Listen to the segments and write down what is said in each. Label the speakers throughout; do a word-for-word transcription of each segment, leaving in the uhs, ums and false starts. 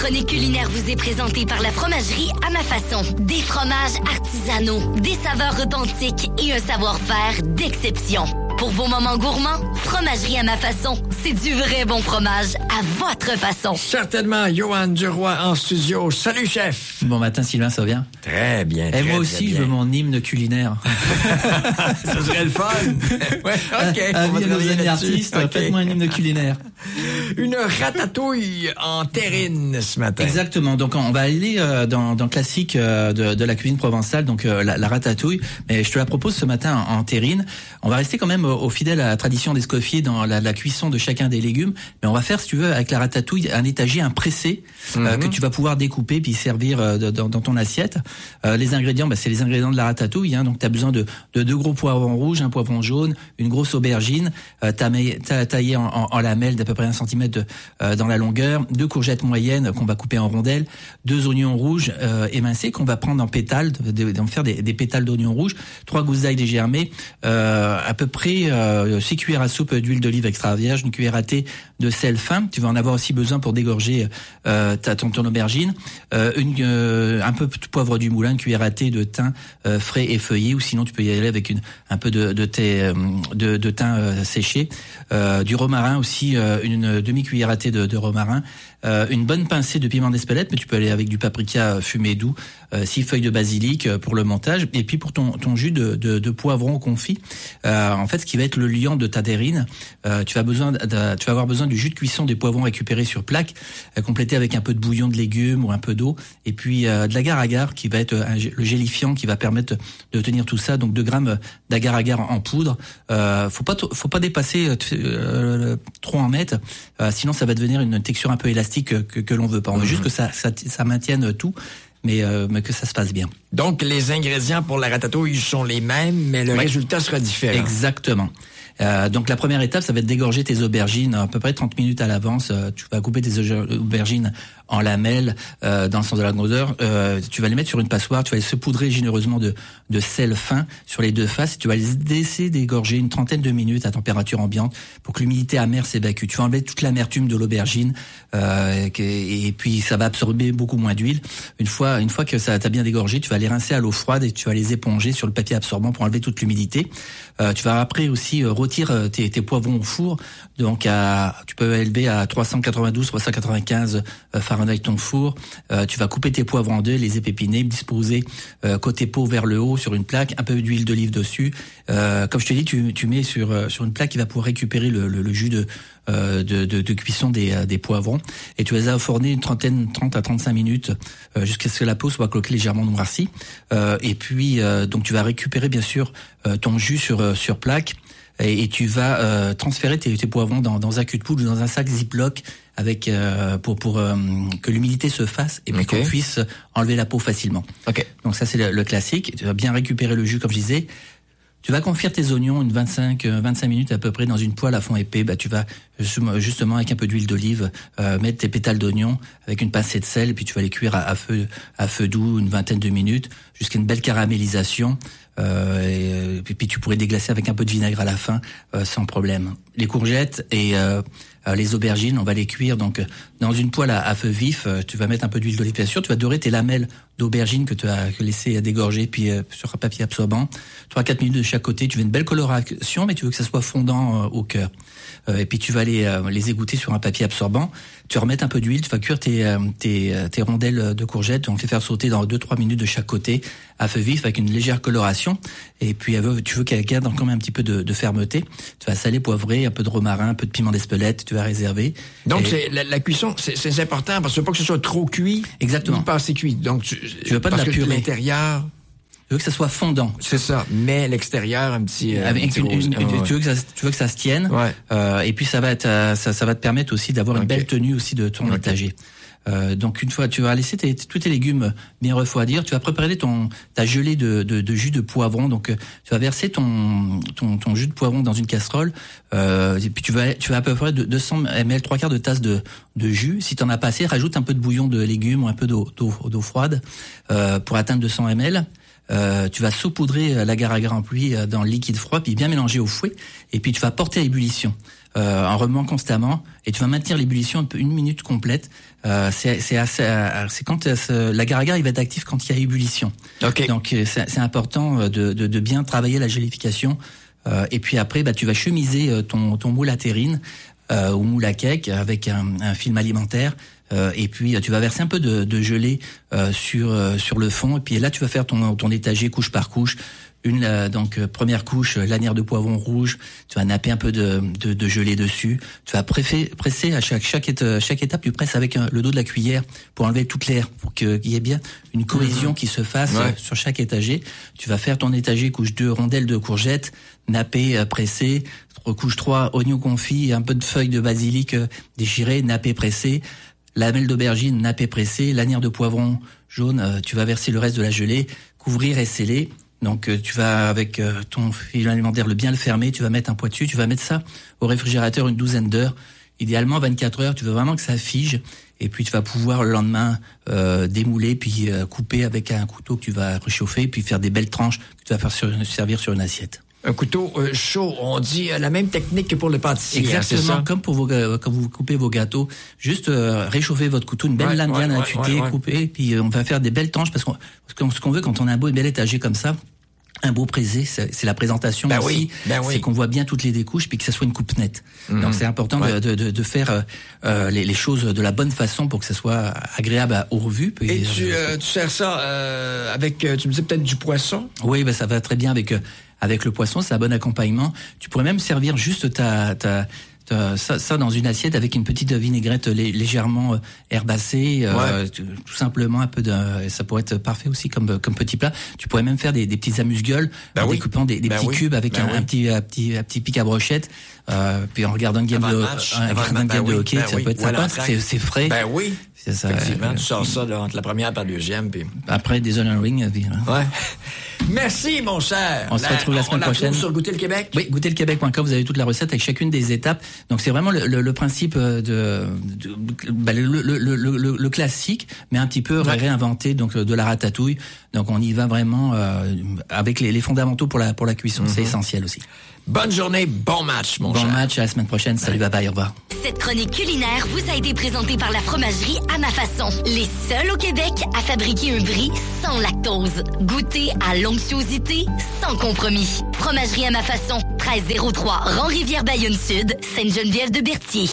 Speaker 1: chronique culinaire vous est présentée par la fromagerie à ma façon. Des fromages artisanaux, des saveurs authentiques et un savoir-faire d'exception. Pour vos moments gourmands, fromagerie à ma façon, c'est du vrai bon fromage à votre façon.
Speaker 2: Certainement, Johan Duroy en studio. Salut, chef!
Speaker 3: Bon matin, Sylvain, ça va bien?
Speaker 2: Très bien, très,
Speaker 3: Et moi aussi,
Speaker 2: bien.
Speaker 3: je veux mon hymne culinaire.
Speaker 2: Ça serait le fun. Ouais, OK.
Speaker 3: À, à
Speaker 2: on va
Speaker 3: nos
Speaker 2: travailler
Speaker 3: amis
Speaker 2: là-dessus.
Speaker 3: artistes,
Speaker 2: Okay.
Speaker 3: faites-moi un hymne culinaire.
Speaker 2: Une ratatouille en terrine ce matin.
Speaker 3: Exactement. Donc, on va aller euh, dans, dans le classique euh, de, de la cuisine provençale, donc euh, la, la ratatouille. Mais je te la propose ce matin en, en terrine. On va rester quand même au, au fidèle à la tradition d'Escoffier dans la, la cuisson de chacun des légumes. Mais on va faire, si tu veux, avec la ratatouille, un étagé, un pressé mm-hmm. euh, que tu vas pouvoir découper puis servir euh, de, dans, dans ton assiette. Euh, les ingrédients, bah, c'est les ingrédients de la ratatouille. Hein. Donc, tu as besoin de, de deux gros poivrons rouges, un poivron jaune, une grosse aubergine, euh, t'as taillé en, en, en lamelles d'à peu près un centimètre de, euh, dans la longueur, deux courgettes moyennes qu'on va couper en rondelles, deux oignons rouges euh, émincés qu'on va prendre en pétales, d'en faire des, des pétales d'oignons rouges, trois gousses d'ail dégermées, euh, à peu près euh, six cuillères à soupe d'huile d'olive extra vierge, une cuillère à thé de sel fin. Tu vas en avoir aussi besoin pour dégorger euh, ta, ton, ton aubergine, euh, une, euh, un peu de poivre du moulin, une cuillère à thé de thym euh, frais et feuillé, ou sinon tu peux y aller avec une, un peu de, de thé euh, de, de thym euh, séché, euh, du romarin aussi, euh, une demi-cuillère à thé de, de romarin, euh, une bonne pincée de piment d'Espelette, mais tu peux aller avec du paprika fumé doux, euh, six feuilles de basilic euh, pour le montage, et puis pour ton, ton jus de, de, de poivron confit, euh, en fait ce qui va être le liant de ta terrine, euh, tu vas besoin de, tu vas avoir besoin du jus de cuisson des poivrons récupérés sur plaque, euh, complété avec un peu de bouillon de légumes ou un peu d'eau, et puis euh, de l'agar-agar qui va être un, le gélifiant qui va permettre de tenir tout ça, donc deux grammes d'agar-agar en poudre. Euh, faut pas faut pas dépasser euh, trop en mettre, euh, sinon ça va devenir une texture un peu élastique que, que l'on veut pas. On veut mmh. juste que ça, ça ça maintienne tout, mais, euh, mais que ça se passe bien.
Speaker 2: Donc les ingrédients pour la ratatouille sont les mêmes, mais le
Speaker 3: ouais.
Speaker 2: résultat sera différent.
Speaker 3: Exactement. Euh, donc la première étape, ça va être d'égorger tes aubergines à peu près trente minutes à l'avance. Euh, tu vas couper tes aubergines en lamelles euh, dans le sens de la grandeur. Euh, tu vas les mettre sur une passoire, tu vas les saupoudrer généreusement de, de sel fin sur les deux faces. Tu vas les laisser d'égorger une trentaine de minutes à température ambiante pour que l'humidité amère s'évacue. Tu vas enlever toute l'amertume de l'aubergine euh, et puis ça va absorber beaucoup moins d'huile. Une fois, une fois que ça t'a bien dégorgé, tu vas les rincer à l'eau froide et tu vas les éponger sur le papier absorbant pour enlever toute l'humidité. Euh, tu vas après aussi euh, rôtir tes, tes poivrons au four. Donc à, tu peux élever à trois cent quatre-vingt-douze, trois cent quatre-vingt-quinze euh, Fahrenheit ton four. Euh, tu vas couper tes poivrons en deux, les épépiner, disposer euh, côté peau vers le haut sur une plaque, un peu d'huile d'olive dessus. Euh, comme je te dis, tu, tu mets sur euh, sur une plaque qui va pouvoir récupérer le, le, le jus de, euh, de, de de cuisson des euh, des poivrons, et tu vas les enfourner une trentaine, trente à trente-cinq minutes euh, jusqu'à ce que la peau soit cloquée légèrement noircie. Euh, et puis euh, donc tu vas récupérer bien sûr euh, ton jus sur euh, sur plaque. Et, et tu vas euh, transférer tes, tes poivrons dans, dans un cul de poule ou dans un sac Ziploc avec euh, pour pour euh, que l'humidité se fasse et puis okay. qu'on puisse enlever la peau facilement.
Speaker 2: Okay.
Speaker 3: Donc ça c'est le, le classique. Tu vas bien récupérer le jus comme je disais. Tu vas confire tes oignons une vingt-cinq, vingt-cinq minutes à peu près dans une poêle à fond épais. Bah, tu vas justement avec un peu d'huile d'olive euh, mettre tes pétales d'oignon avec une pincée de sel et puis tu vas les cuire à, à feu à feu doux une vingtaine de minutes jusqu'à une belle caramélisation. Euh, et, et puis tu pourrais déglacer avec un peu de vinaigre à la fin euh, sans problème. Les courgettes et euh, les aubergines, on va les cuire donc dans une poêle à, à feu vif. Tu vas mettre un peu d'huile d'olive bien sûr. Tu vas dorer tes lamelles d'aubergines que tu as laissé dégorger puis euh, sur un papier absorbant. trois à quatre minutes de chaque côté. Tu veux une belle coloration, mais tu veux que ça soit fondant euh, au cœur. Euh, et puis tu vas les euh, les égoutter sur un papier absorbant. Tu vas remettre un peu d'huile. Tu vas cuire tes euh, tes tes rondelles de courgettes. Donc les faire sauter dans deux trois minutes de chaque côté à feu vif avec une légère coloration. Et puis tu veux qu'elle garde quand même un petit peu de, de fermeté. Tu vas saler, poivrer, un peu de romarin, un peu de piment d'Espelette. Tu vas réserver.
Speaker 2: Donc
Speaker 3: et...
Speaker 2: c'est, la, la cuisson, c'est, c'est important parce que pas que ce soit trop cuit.
Speaker 3: Exactement.
Speaker 2: Ni pas assez cuit. Donc tu,
Speaker 3: tu veux pas de la purée.
Speaker 2: L'intérieur.
Speaker 3: Tu veux que ça soit fondant.
Speaker 2: C'est ça. Mais l'extérieur un petit. Euh,
Speaker 3: Avec
Speaker 2: un petit
Speaker 3: une, une,
Speaker 2: rose.
Speaker 3: une,
Speaker 2: Ah,
Speaker 3: tu veux que ça, tu veux que ça se tienne.
Speaker 2: Ouais.
Speaker 3: Euh, et puis ça va être, ça, ça va te permettre aussi d'avoir une okay. belle tenue aussi de ton okay. étagé. Euh, donc une fois tu vas laisser tes, tous tes légumes bien refroidir, tu vas préparer ton ta gelée de, de, de jus de poivron. Donc euh, tu vas verser ton, ton ton jus de poivron dans une casserole. Euh, et puis tu vas tu vas à peu près deux cents millilitres, trois quarts de tasse de de jus. Si t'en as pas assez, rajoute un peu de bouillon de légumes ou un peu d'eau d'eau, d'eau froide euh, pour atteindre deux cents millilitres. Euh, tu vas saupoudrer l'agar-agar en pluie dans le liquide froid, puis bien mélanger au fouet, et puis tu vas porter à ébullition euh, en remuant constamment, et tu vas maintenir l'ébullition un peu une minute complète. Euh, c'est, c'est assez, euh, c'est quand euh, l'agar-agar il va être actif quand il y a ébullition. Okay. Donc c'est, c'est important de, de, de bien travailler la gélification. Euh, et puis après, bah tu vas chemiser ton, ton moule à terrine euh, ou moule à cake avec un, un film alimentaire. Euh, et puis tu vas verser un peu de, de gelée euh, sur euh, sur le fond. Et puis là, tu vas faire ton ton étagé couche par couche. Une euh, donc euh, première couche, lanière de poivron rouge. Tu vas napper un peu de de, de gelée dessus. Tu vas presser, presser à chaque chaque étape, chaque étape. Tu presses avec un, le dos de la cuillère pour enlever toute l'air, pour que, qu'il y ait bien une cohésion mmh. qui se fasse ouais. euh, sur chaque étagé. Tu vas faire ton étagé couche deux, rondelles de courgettes, napper, euh, presser. Couche trois, oignons confits, un peu de feuilles de basilic euh, déchirées, napper, presser. Lamelle d'aubergine, nappée pressée, lanière de poivron jaune, euh, tu vas verser le reste de la gelée, couvrir et sceller. Donc euh, tu vas avec euh, ton film alimentaire le bien le fermer, tu vas mettre un poids dessus, tu vas mettre ça au réfrigérateur une douzaine d'heures, idéalement vingt-quatre heures, tu veux vraiment que ça fige, et puis tu vas pouvoir le lendemain euh, démouler, puis euh, couper avec un couteau que tu vas réchauffer, puis faire des belles tranches que tu vas faire sur, servir sur une assiette.
Speaker 2: Un couteau euh, chaud, on dit euh, la même technique que pour le pâtissier.
Speaker 3: Exactement,
Speaker 2: hein, c'est ça?
Speaker 3: Comme pour vos euh, quand vous coupez vos gâteaux, juste euh, réchauffer votre couteau, une belle ouais, lame ouais, bien ouais, affûtée, ouais, ouais. couper, puis euh, on va faire des belles tranches parce qu'on ce qu'on veut quand on a un beau bel étagé comme ça. Un beau présé, c'est, c'est la présentation ben aussi, oui, ben oui. c'est qu'on voit bien toutes les découches puis que ça soit une coupe nette. Mmh. Donc c'est important ouais. de, de, de faire euh, les, les choses de la bonne façon pour que ça soit agréable à, au revu. Puis,
Speaker 2: Et tu, euh, tu sers ça euh, avec, tu me disais peut-être du poisson?
Speaker 3: Oui, ben ça va très bien avec avec le poisson, c'est un bon accompagnement. Tu pourrais même servir juste ta ta Euh, ça, ça dans une assiette avec une petite vinaigrette lé- légèrement euh, herbacée, euh, ouais. tout, tout simplement un peu de. Ça pourrait être parfait aussi comme comme petit plat. Tu pourrais même faire des, des petits amuse-gueules ben en oui. découpant des, des ben petits oui. cubes avec ben un, oui. un petit un petit un petit pic à brochette, euh, puis en regardant une game de match, un, un game ben de hockey, ben ça oui. peut être sympa. C'est, c'est frais.
Speaker 2: Ben oui. C'est ça. Effectivement, euh, tu sors ça là, entre la première et la deuxième, puis
Speaker 3: après des onion rings. Puis, hein.
Speaker 2: Ouais. Merci, mon cher.
Speaker 3: On se retrouve la, la semaine
Speaker 2: on
Speaker 3: prochaine.
Speaker 2: Sur Goûter le Québec.
Speaker 3: Oui, goûter le québec point com, vous avez toute la recette avec chacune des étapes. Donc c'est vraiment le, le, le principe de, de, de bah, le, le, le, le, le classique, mais un petit peu ouais. réinventé, donc de la ratatouille. Donc on y va vraiment euh, avec les, les fondamentaux pour la pour la cuisson. Mm-hmm. C'est essentiel aussi.
Speaker 2: Bonne journée, bon match, mon
Speaker 3: bon
Speaker 2: cher.
Speaker 3: Bon match, à la semaine prochaine. Salut, bye bye, au revoir.
Speaker 1: Cette chronique culinaire vous a été présentée par la fromagerie À ma façon. Les seuls au Québec à fabriquer un brie sans lactose. Goûtez à l'onctuosité sans compromis. Fromagerie À ma façon, treize zéro trois Rang-Rivière-Bayonne-Sud, Sainte-Geneviève-de-Berthier.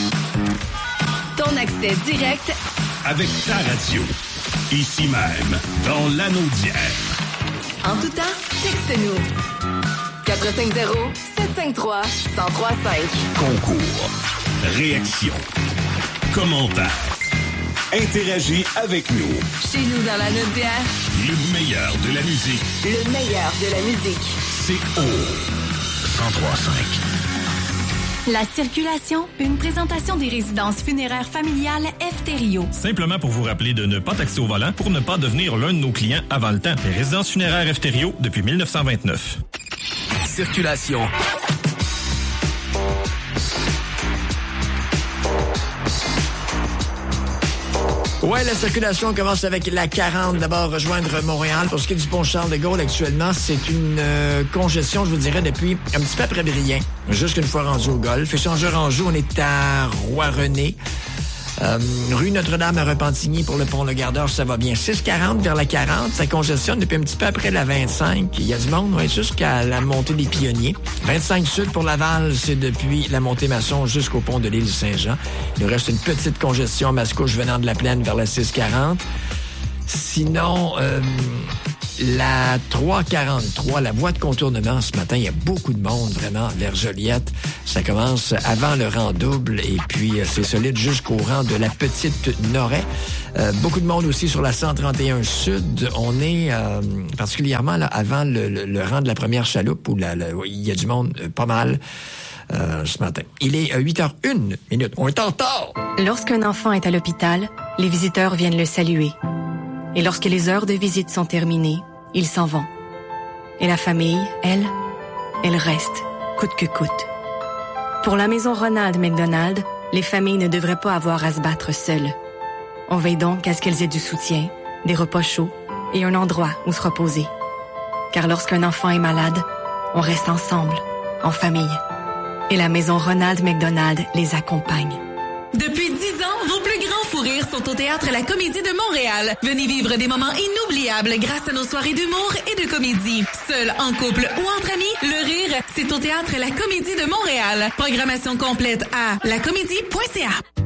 Speaker 4: Ton accès direct
Speaker 5: avec ta radio. Ici même, dans l'Anaudière.
Speaker 4: En tout temps, texte-nous. quatre cinq zéro, sept cinq trois, un zéro trois cinq.
Speaker 5: Concours. Réaction. Commentaire. Interagis avec nous.
Speaker 4: Chez nous dans la Naudière.
Speaker 5: Le meilleur de la musique.
Speaker 4: Le meilleur de la musique.
Speaker 5: C'est au cent trois virgule cinq.
Speaker 6: La circulation, une présentation des résidences funéraires familiales Efterio.
Speaker 7: Simplement pour vous rappeler de ne pas taxer au volant pour ne pas devenir l'un de nos clients avant le temps. Les résidences funéraires Efterio depuis dix-neuf cent vingt-neuf.
Speaker 5: Circulation.
Speaker 2: Ouais, la circulation commence avec la quarante. D'abord, rejoindre Montréal. Pour ce qui est du pont Charles-de-Gaulle, actuellement, c'est une euh, congestion, je vous dirais, depuis un petit peu après Brien. Juste une fois rendu au Golfe. Échangeur-Anjou, on est à Roi-René. Euh, rue Notre-Dame à Repentigny pour le pont Le Gardeur, ça va bien. six quarante vers la quarante, ça congestionne depuis un petit peu après la vingt-cinq. Il y a du monde, ouais, jusqu'à la montée des Pionniers. vingt-cinq sud pour Laval, c'est depuis la montée Masson jusqu'au pont de l'île Saint-Jean. Il nous reste une petite congestion à Mascouche venant de la Plaine vers la six quarante. Sinon, euh, la trois quarante-trois, la voie de contournement, ce matin, il y a beaucoup de monde, vraiment, vers Joliette. Ça commence avant le rang double et puis c'est solide jusqu'au rang de la Petite Noret. Euh, beaucoup de monde aussi sur la cent trente et un Sud. On est euh, particulièrement là avant le, le, le rang de la première chaloupe où la, la, il y a du monde euh, pas mal euh, ce matin. Il est huit heures une minute. On est en retard!
Speaker 6: Lorsqu'un enfant est à l'hôpital, les visiteurs viennent le saluer. Et lorsque les heures de visite sont terminées, ils s'en vont. Et la famille, elle, elle reste, coûte que coûte. Pour la maison Ronald McDonald, les familles ne devraient pas avoir à se battre seules. On veille donc à ce qu'elles aient du soutien, des repas chauds et un endroit où se reposer. Car lorsqu'un enfant est malade, on reste ensemble, en famille. Et la maison Ronald McDonald les accompagne.
Speaker 8: Depuis dix ans, vos plus grands fous rires sont au Théâtre La Comédie de Montréal. Venez vivre des moments inoubliables grâce à nos soirées d'humour et de comédie. Seul, en couple ou entre amis, le rire, c'est au Théâtre La Comédie de Montréal. Programmation complète à lacomédie point c a.